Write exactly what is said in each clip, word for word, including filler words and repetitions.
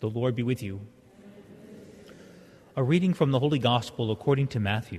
The Lord be with you. A reading from the Holy Gospel according to Matthew.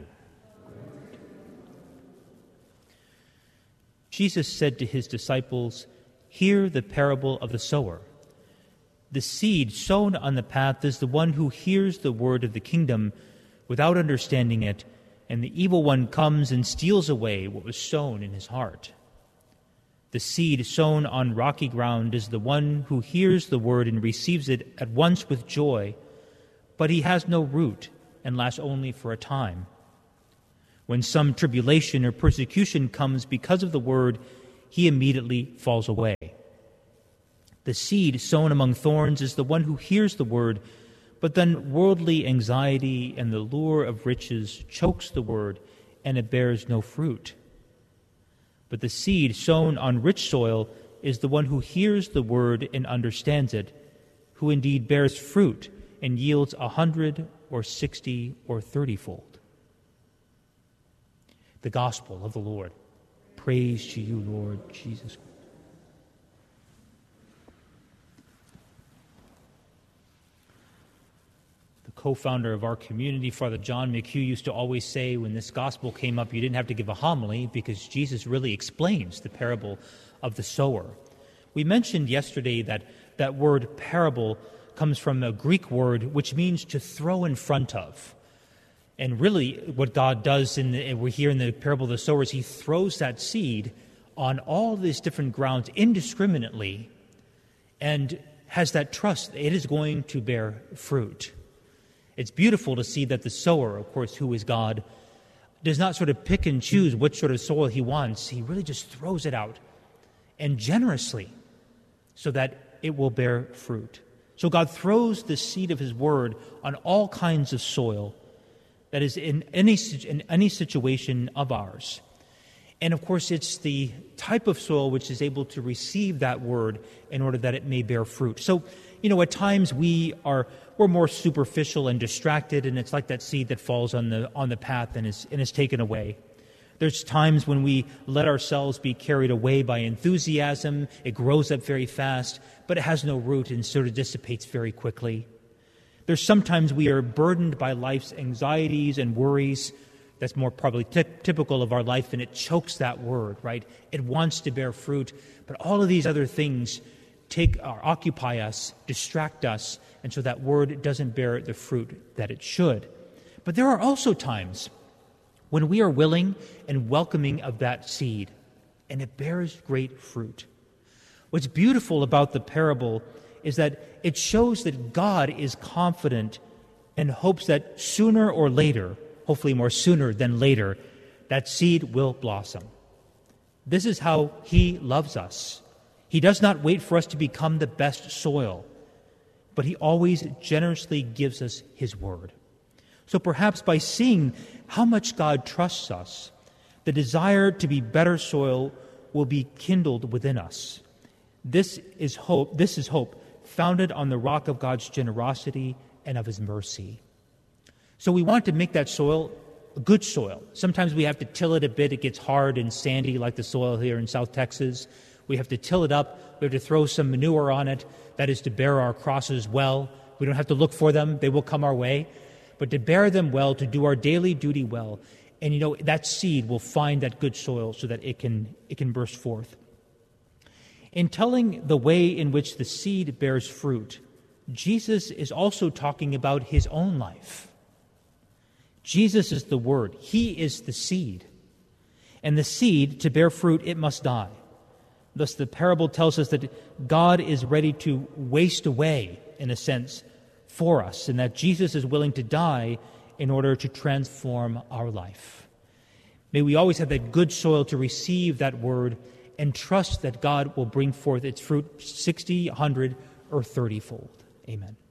Jesus said to his disciples, "Hear the parable of the sower. The seed sown on the path is the one who hears the word of the kingdom without understanding it, and the evil one comes and steals away what was sown in his heart. The seed sown on rocky ground is the one who hears the word and receives it at once with joy, but he has no root and lasts only for a time. When some tribulation or persecution comes because of the word, he immediately falls away. The seed sown among thorns is the one who hears the word, but then worldly anxiety and the lure of riches chokes the word, and it bears no fruit. But the seed sown on rich soil is the one who hears the word and understands it, who indeed bears fruit and yields a hundred or sixty or thirty-fold." The Gospel of the Lord. Praise to you, Lord Jesus Christ. The co-founder of our community, Father John McHugh, used to always say when this gospel came up, you didn't have to give a homily because Jesus really explains the parable of the sower. We mentioned yesterday that that word parable comes from a Greek word which means to throw in front of. And really what God does, in the, we hear in the parable of the sower, is he throws that seed on all these different grounds indiscriminately and has that trust that it is going to bear fruit. It's beautiful to see that the sower, of course, who is God, does not sort of pick and choose which sort of soil he wants. He really just throws it out, and generously, so that it will bear fruit. So God throws the seed of his word on all kinds of soil that is in any, in any situation of ours. And of course, it's the type of soil which is able to receive that word in order that it may bear fruit. So, you know, at times we are we're more superficial and distracted, and it's like that seed that falls on the on the path and is and is taken away. There's times when we let ourselves be carried away by enthusiasm. It grows up very fast, but it has no root and sort of dissipates very quickly. There's sometimes we are burdened by life's anxieties and worries. That's more probably t- typical of our life, and it chokes that word, right? It wants to bear fruit, but all of these other things take or occupy us, distract us, and so that word doesn't bear the fruit that it should. But there are also times when we are willing and welcoming of that seed, and it bears great fruit. What's beautiful about the parable is that it shows that God is confident and hopes that sooner or later, hopefully more sooner than later, that seed will blossom. This is how he loves us. He does not wait for us to become the best soil, but he always generously gives us his word. So perhaps by seeing how much God trusts us, the desire to be better soil will be kindled within us. This is hope, this is hope founded on the rock of God's generosity and of his mercy. So we want to make that soil a good soil. Sometimes we have to till it a bit. It gets hard and sandy like the soil here in South Texas. We have to till it up. We have to throw some manure on it. That is to bear our crosses well. We don't have to look for them. They will come our way. But to bear them well, to do our daily duty well. And, you know, that seed will find that good soil so that it can it can burst forth. In telling the way in which the seed bears fruit, Jesus is also talking about his own life. Jesus is the Word. He is the seed. And the seed, to bear fruit, it must die. Thus, the parable tells us that God is ready to waste away, in a sense, for us, and that Jesus is willing to die in order to transform our life. May we always have that good soil to receive that Word and trust that God will bring forth its fruit sixty, one hundred, or thirty-fold. Amen.